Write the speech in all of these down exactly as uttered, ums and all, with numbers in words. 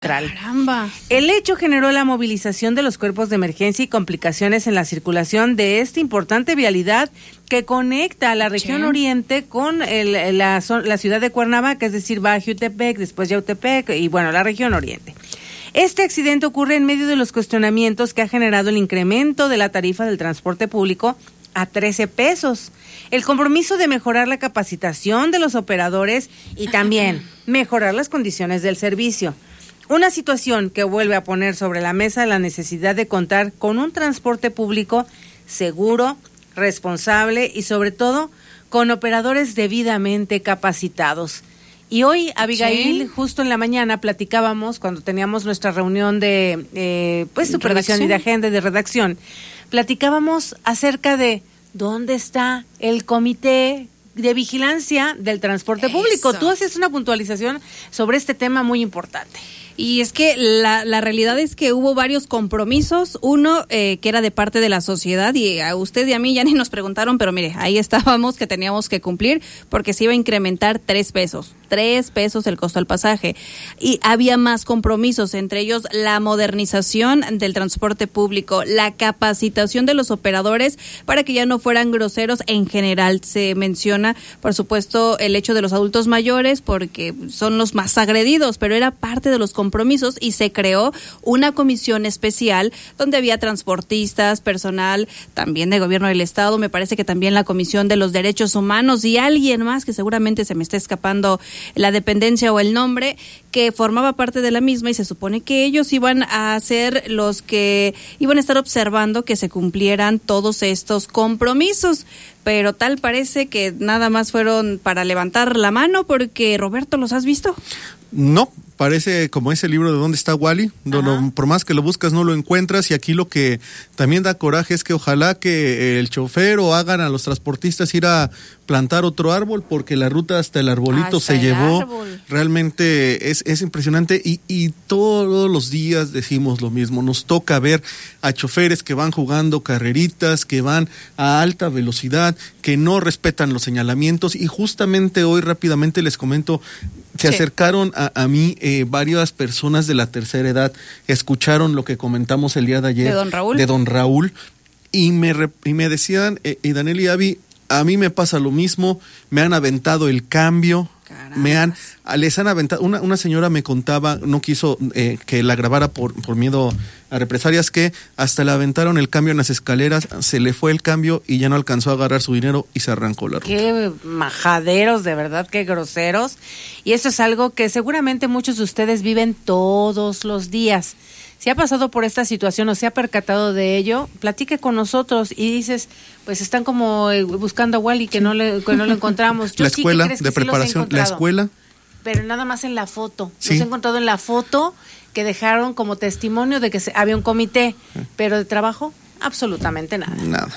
Caramba. El hecho generó la movilización de los cuerpos de emergencia y complicaciones en la circulación de esta importante vialidad que conecta a la región sí. oriente con el, la, la ciudad de Cuernavaca, es decir, va a Jiutepec, después Yautepec y bueno, la región oriente. Este accidente ocurre en medio de los cuestionamientos que ha generado el incremento de la tarifa del transporte público a trece pesos. El compromiso de mejorar la capacitación de los operadores y también mejorar las condiciones del servicio. Una situación que vuelve a poner sobre la mesa la necesidad de contar con un transporte público seguro, responsable y sobre todo con operadores debidamente capacitados. Y hoy, Abigail, sí. justo en la mañana platicábamos, cuando teníamos nuestra reunión de eh, pues supervisión ¿Redacción? y de agenda y de redacción, platicábamos acerca de dónde está el comité de vigilancia del transporte Eso. público. Tú hacías una puntualización sobre este tema muy importante. Y es que la, la realidad es que hubo varios compromisos, uno eh, que era de parte de la sociedad y a usted y a mí ya ni nos preguntaron, pero mire, ahí estábamos que teníamos que cumplir porque se iba a incrementar tres pesos, tres pesos el costo del pasaje. Y había más compromisos, entre ellos la modernización del transporte público, la capacitación de los operadores para que ya no fueran groseros. En general se menciona, por supuesto, el hecho de los adultos mayores porque son los más agredidos, pero era parte de los compromisos y se creó una comisión especial donde había transportistas, personal también de gobierno del estado, me parece que también la Comisión de los Derechos Humanos y alguien más que seguramente se me está escapando la dependencia o el nombre, que formaba parte de la misma y se supone que ellos iban a ser los que iban a estar observando que se cumplieran todos estos compromisos, pero tal parece que nada más fueron para levantar la mano porque, Roberto, ¿los has visto? No, parece como ese libro de ¿Dónde está Wally? Donde por más que lo buscas no lo encuentras, y aquí lo que también da coraje es que ojalá que el chofer o hagan a los transportistas ir a plantar otro árbol porque la ruta hasta el arbolito hasta se el llevó. Árbol. Realmente es, es impresionante y, y todos los días decimos lo mismo, nos toca ver a choferes que van jugando carreritas, que van a alta velocidad, que no respetan los señalamientos y justamente hoy rápidamente les comento, se sí. acercaron a, a mí eh, varias personas de la tercera edad, escucharon lo que comentamos el día de ayer. ¿De don Raúl? De don Raúl, y me, y me decían, eh, y Daniel y Abby, a mí me pasa lo mismo, me han aventado el cambio, Caramba. me han, les han aventado, una, una señora me contaba, no quiso eh, que la grabara por, por miedo a represalias, que hasta le aventaron el cambio en las escaleras, se le fue el cambio y ya no alcanzó a agarrar su dinero y se arrancó la ruta. Qué majaderos, de verdad, qué groseros. Y esto es algo que seguramente muchos de ustedes viven todos los días. Si ha pasado por esta situación o se ha percatado de ello, platique con nosotros y dices, pues están como buscando a Wally que no le que no lo encontramos. Yo la escuela sí, de sí preparación, la escuela. Pero nada más en la foto. Sí. Los he encontrado en la foto que dejaron como testimonio de que se, había un comité, pero de trabajo, absolutamente nada. Nada.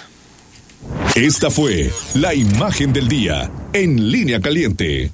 Esta fue la imagen del día en Línea Caliente.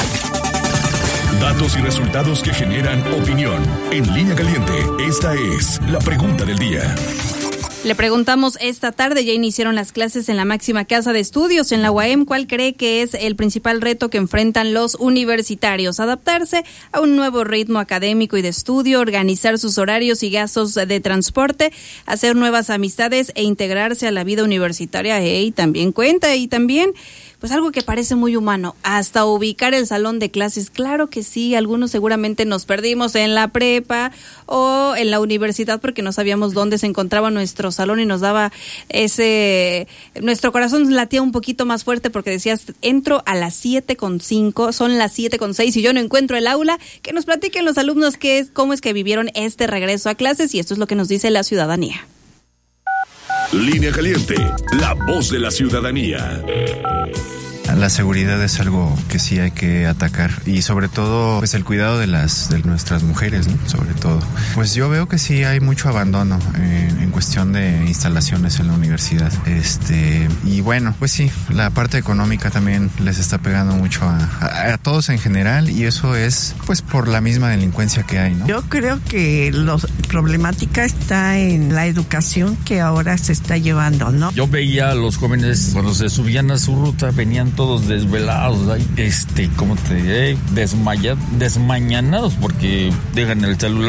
Datos y resultados que generan opinión. En Línea Caliente, esta es la pregunta del día. Le preguntamos esta tarde, ya iniciaron las clases en la máxima casa de estudios en la U A M. ¿Cuál cree que es el principal reto que enfrentan los universitarios? Adaptarse a un nuevo ritmo académico y de estudio, organizar sus horarios y gastos de transporte, hacer nuevas amistades e integrarse a la vida universitaria. Y también cuenta, y también pues algo que parece muy humano, hasta ubicar el salón de clases. Claro que sí, algunos seguramente nos perdimos en la prepa o en la universidad porque no sabíamos dónde se encontraba nuestro salón y nos daba ese, nuestro corazón latía un poquito más fuerte porque decías, entro a las siete con cinco, son las siete con seis y yo no encuentro el aula. Que nos platiquen los alumnos qué es, cómo es que vivieron este regreso a clases, y esto es lo que nos dice la ciudadanía. Línea Caliente, la voz de la ciudadanía. La seguridad es algo que sí hay que atacar, y sobre todo pues el cuidado de las de nuestras mujeres, ¿no? Sobre todo. Pues yo veo que sí hay mucho abandono en, en cuestión de instalaciones en la universidad. Este, y bueno, pues sí, la parte económica también les está pegando mucho a, a, a todos en general, y eso es pues por la misma delincuencia que hay, ¿no? Yo creo que la problemática está en la educación que ahora se está llevando, ¿no? Yo veía a los jóvenes cuando se subían a su ruta, venían todos desvelados, ay, este, ¿cómo te diré? Desmaya, desmañanados porque dejan el celular